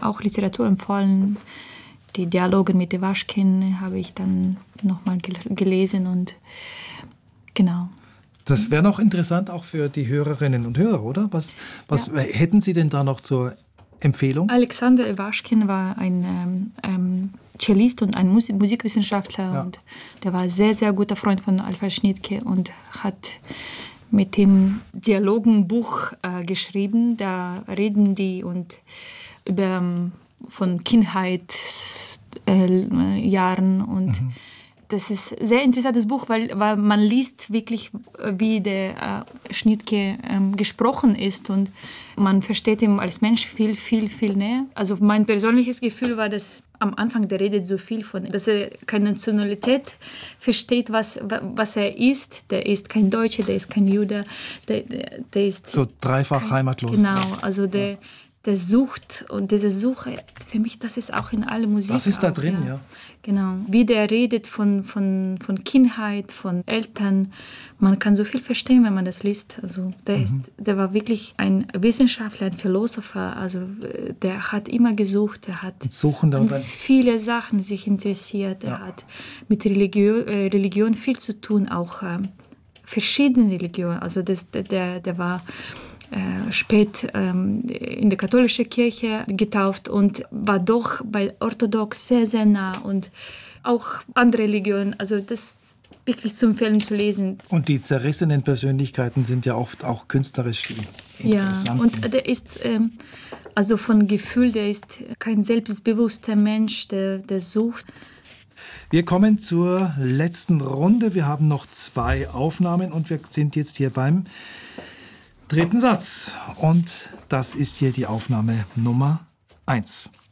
auch Literatur empfohlen. Die Dialoge mit Iwaschkin habe ich dann nochmal gelesen und genau. Das wäre noch interessant auch für die Hörerinnen und Hörer, oder? Was hätten Sie denn da noch zur Empfehlung? Alexander Iwaschkin war ein Cellist und ein Musikwissenschaftler und der war sehr, sehr guter Freund von Alfred Schnittke und hat mit dem Dialogenbuch geschrieben. Da reden die und über von Kindheitsjahren und das ist ein sehr interessantes Buch, weil man liest wirklich, wie der Schnittke gesprochen ist und man versteht ihn als Mensch viel, viel, viel näher. Also mein persönliches Gefühl war, dass am Anfang der redet so viel von, dass er keine Nationalität versteht, was er ist. Der ist kein Deutscher, der ist kein Jude, der ist so dreifach heimatlos. Genau, also der sucht und diese Suche, für mich, das ist auch in aller Musik. Das ist da auch, drin, ja. Genau. Wie der redet von Kindheit, von Eltern. Man kann so viel verstehen, wenn man das liest. Also der war wirklich ein Wissenschaftler, ein Philosopher. Also der hat immer gesucht, er hat an viele Sachen sich interessiert. Er hat mit Religion viel zu tun, auch verschiedene Religionen. Also der war spät in der katholischen Kirche getauft und war doch bei Orthodox sehr, sehr nah und auch andere Religionen. Also das ist wirklich zu empfehlen zu lesen. Und die zerrissenen Persönlichkeiten sind ja oft auch künstlerisch interessant. Ja, und der ist also von Gefühl, der ist kein selbstbewusster Mensch, der sucht. Wir kommen zur letzten Runde. Wir haben noch 2 Aufnahmen und wir sind jetzt hier beim 3. Satz. Und das ist hier die Aufnahme Nummer 1.